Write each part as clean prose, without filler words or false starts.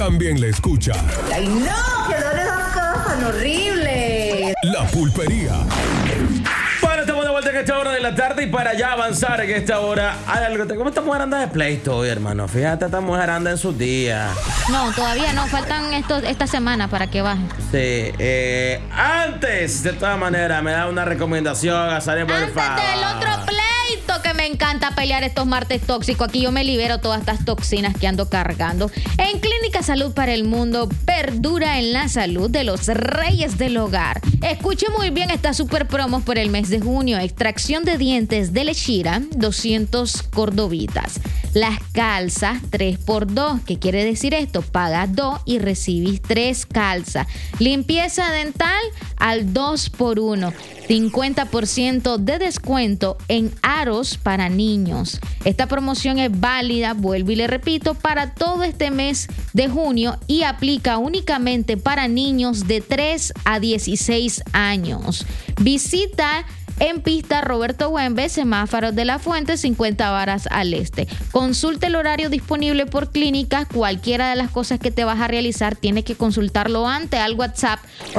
también la escucha. ¡Ay, no! ¡Qué dolor esas cosas tan horribles! La Pulpería. Bueno, estamos de vuelta en esta hora de la tarde y para ya avanzar en esta hora, hay algo. ¿Cómo esta mujer anda de pleito hoy, hermano? Fíjate, esta mujer anda en sus días. No, todavía no, faltan esta semana para que baje. Sí, antes, de todas maneras, me da una recomendación a salir por Antes del otro pleito, que me encanta pelear estos martes tóxicos. Aquí yo me libero todas estas toxinas que ando cargando. En Clínica Salud para el Mundo, perdura en la salud de los reyes del hogar. Escuche muy bien estas super promos por el mes de junio. Extracción de dientes de Lechira, 200 cordovitas. Las calzas, 3x2. ¿Qué quiere decir esto? Pagas 2 y recibís 3 calzas. Limpieza dental al 2x1. 50% de descuento en aros para niños. Esta promoción es válida, vuelvo y le repito, para todo este mes de junio y aplica únicamente para niños de 3 a 16 años. Visita en pista Roberto Güembe, semáforos de la Fuente, 50 varas al este. Consulte el horario disponible por clínica. Cualquiera de las cosas que te vas a realizar tienes que consultarlo antes al WhatsApp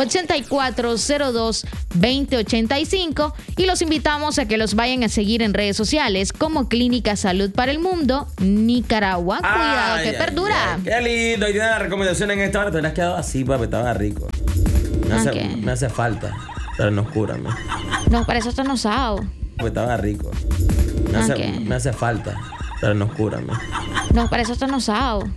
8402-2085 y los invitamos a que los vayan a seguir en redes sociales como Clínica Salud para el Mundo Nicaragua. Cuidado que perdura. Qué lindo. Y tiene la recomendación en esta hora. Te has quedado así, papi. Estaba rico. Me hace falta. Pero no cúrame. No, para eso está nosado. Porque estaba rico. Me hace falta. Pero no cúrame. No, para eso está nosado.